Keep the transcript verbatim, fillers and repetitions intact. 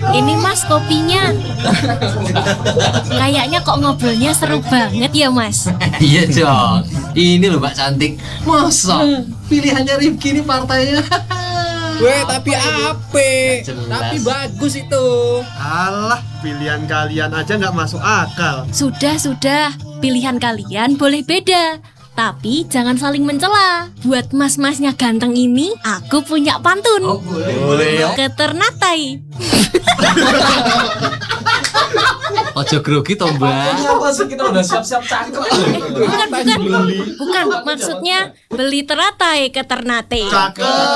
Ini Mas kopinya. Kayaknya kok ngobrolnya seru banget ya Mas. Iya Jok. Ini loh Mbak cantik. Masa pilihannya Rifki ini partainya. Weh, tapi ape? Jelas. Tapi bagus itu. Alah, pilihan kalian aja nggak masuk akal. Sudah, sudah. Pilihan kalian boleh beda. Tapi jangan saling mencela. Buat mas-masnya ganteng ini, aku punya pantun. Oh boleh. Boleh ya. Keternatai. Ojo grogi toh Mbak. Kenapa sih kita udah siap-siap cangkruk? Bukan, bukan. Bukan, maksudnya beli teratai ke Ternate. Cakep.